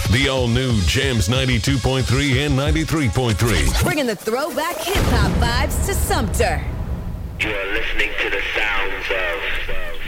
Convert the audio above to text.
The all-new Jams 92.3 and 93.3. Bringing the throwback hip-hop vibes to Sumter. You are listening to the sounds of